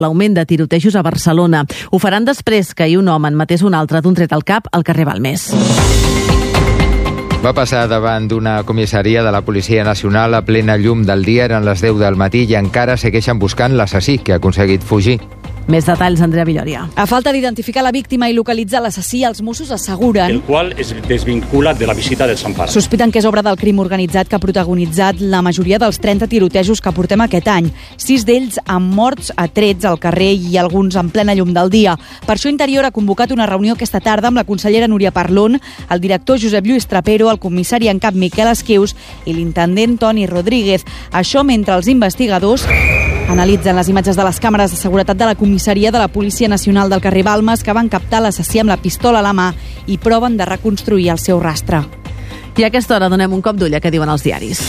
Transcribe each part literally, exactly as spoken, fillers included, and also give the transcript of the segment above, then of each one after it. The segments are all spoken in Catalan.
l'augment de tirotejos a Barcelona. Ho faran després que ahir un home en matés un altre d'un tret al cap al carrer Balmes. Va passar davant d'una comissaria de la Policia Nacional a plena llum del dia, eren les deu del matí i encara segueixen buscant l'assassí, que ha aconseguit fugir. Més detalls, Andrea Villoria. A falta d'identificar la víctima i localitzar l'assassí, els Mossos asseguren... El qual es desvincula de la visita del Sant Pare. Sospiten que és obra del crim organitzat que ha protagonitzat la majoria dels trenta tirotejos que portem aquest any. Sis d'ells amb morts a trets al carrer i alguns en plena llum del dia. Per això Interior ha convocat una reunió aquesta tarda amb la consellera Núria Parlon, el director Josep Lluís Trapero, el comissari en cap Miquel Esquius i l'intendent Toni Rodríguez. Això mentre els investigadors analitzen les imatges de les càmeres de seguretat de la comissaria de la Policia Nacional del carrer Balmes que van captar l'assassí amb la pistola a la mà i proven de reconstruir el seu rastre. I a aquesta hora donem un cop d'ull a què diuen els diaris.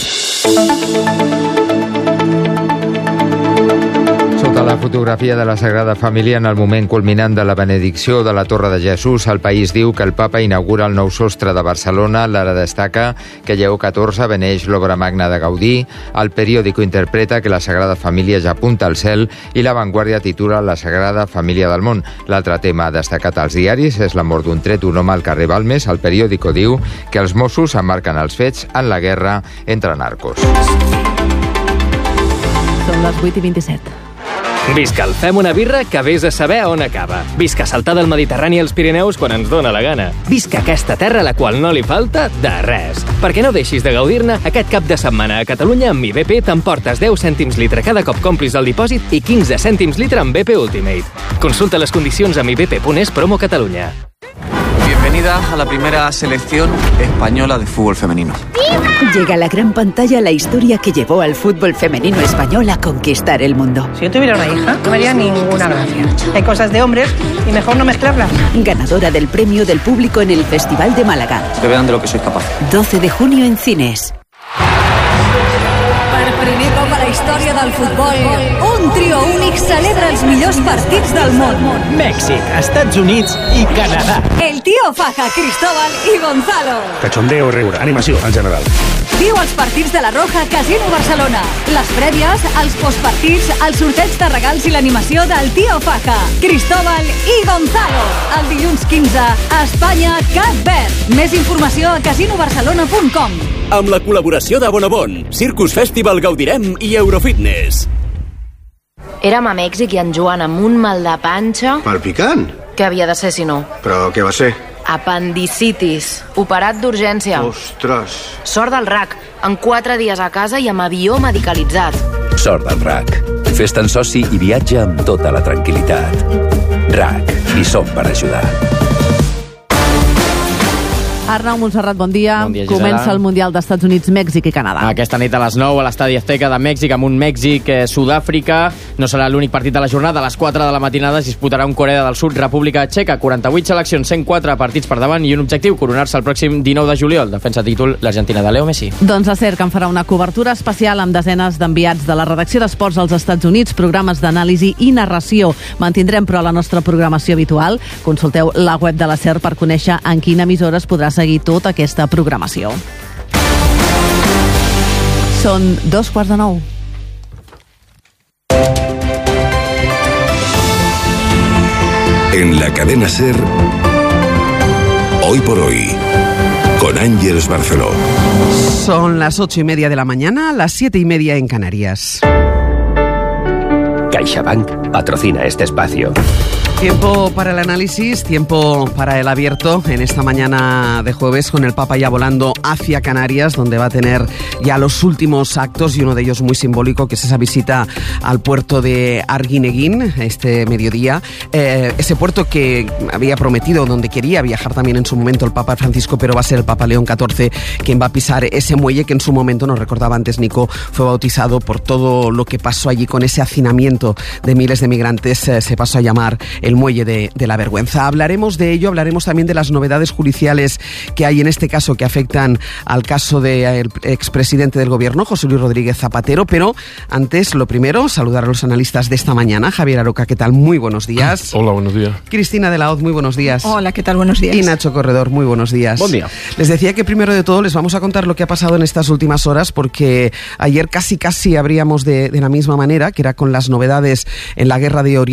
Sota la fotografia de la Sagrada Família en el moment culminant de la benedicció de la Torre de Jesús, el País diu que el papa inaugura el nou sostre de Barcelona. L'Ara destaca que Lleó catorze beneix l'obra magna de Gaudí. El Periódico interpreta que la Sagrada Família ja apunta al cel i La Vanguardia titula La Sagrada Família del món. L'altre tema destacat als diaris és la mort d'un tret un home al carrer Balmes. El Periódico diu que els Mossos emmarquen els fets en la guerra entre narcos. Són les vuit i vint-i-set. Visca el Fem una birra que vés a saber on acaba. Visca saltar del Mediterrani als Pirineus quan ens dóna la gana. Visca aquesta terra a la qual no li falta de res. Perquè no deixis de gaudir-ne, aquest cap de setmana a Catalunya amb mi B P t'emportes deu cèntims litre cada cop complis el dipòsit i quinze cèntims litre amb B P Ultimate. Consulta les condicions a mi b p punt es promo Catalunya. Bienvenida a la primera selección española de fútbol femenino. Llega a la gran pantalla la historia que llevó al fútbol femenino español a conquistar el mundo. Si yo tuviera una hija, no me haría ninguna gracia. Hay cosas de hombres y mejor no mezclarlas. Ganadora del premio del público en el Festival de Málaga. Que vean de lo que sois capaz. doce de junio en cines. Per primer cop a la història del futbol, un trio únic celebra els millors partits del món. Mèxic, Estats Units i Canadà. El Tío Faja, Cristóbal i Gonzalo. Cachondeo i riure, animació en general. Viu els partits de la Roja Casino Barcelona. Les prèvies, els postpartits, el sorteig de regals i l'animació del Tío Faja, Cristóbal i Gonzalo. El dilluns quinze, a Espanya, Cap Verd. Més informació a casino barcelona punt com. Amb la col·laboració de Bonobon, Circus Festival Gaudirem i Eurofitness. Érem a Mèxic i en Joan amb un mal de panxa... Pel picant? Què havia de ser, si no? Però què va ser? Apendicitis. Operat d'urgència. Ostres. Sort del R A C. En quatre dies a casa i amb avió medicalitzat. Sort del R A C. Fes-te'n soci i viatja amb tota la tranquil·litat. R A C. Hi som per ajudar. Arnau Montserrat, bon dia. Bon dia, Gisela. Comença el Mundial d'Estats Units, Mèxic i Canadà. Aquesta nit a les nou a l'Estadi Azteca de Mèxic, amb un Mèxic-Sud-àfrica. No serà l'únic partit de la jornada. A les quatre de la matinada es disputarà un Corea del Sud, República Txeca. quaranta-vuit seleccions, cent quatre partits per davant i un objectiu, coronar-se el pròxim dinou de juliol. Defensa títol l'Argentina de Leo Messi. Doncs a cert que en farà una cobertura especial amb desenes d'enviats de la redacció d'Esports als Estats Units, programes d'anàlisi i narració. Mantindrem, però, la nostra programació habitual. Consulteu la web de la SER per conèixer en quina emissora es podrà seguir tota aquesta programació. Són dos quarts de nou. En la cadena SER, Hoy por Hoy, con Ángeles Barceló. Son las ocho y media de la mañana, las siete y media en Canarias. CaixaBank patrocina este espacio. Tiempo para el análisis, tiempo para el abierto en esta mañana de jueves con el Papa ya volando hacia Canarias, donde va a tener ya los últimos actos y uno de ellos muy simbólico, que es esa visita al puerto de Arguineguín este mediodía. Eh, ese puerto que había prometido, donde quería viajar también en su momento el Papa Francisco, pero va a ser el Papa León catorce quien va a pisar ese muelle que en su momento, nos recordaba antes Nico, fue bautizado por todo lo que pasó allí con ese hacinamiento de miles de migrantes. Eh, se pasó a llamar el el muelle de, de la vergüenza. Hablaremos de ello, hablaremos también de las novedades judiciales que hay en este caso que afectan al caso del expresidente del gobierno, José Luis Rodríguez Zapatero, pero antes, lo primero, saludar a los analistas de esta mañana. Javier Aroca, ¿qué tal? Muy buenos días. Hola, buenos días. Cristina de la Hoz, muy buenos días. Hola, ¿qué tal? Buenos días. Y Nacho Corredor, muy buenos días. Buen día. Les decía que primero de todo les vamos a contar lo que ha pasado en estas últimas horas, porque ayer casi casi abríamos de, de la misma manera, que era con las novedades en la guerra de Oriente.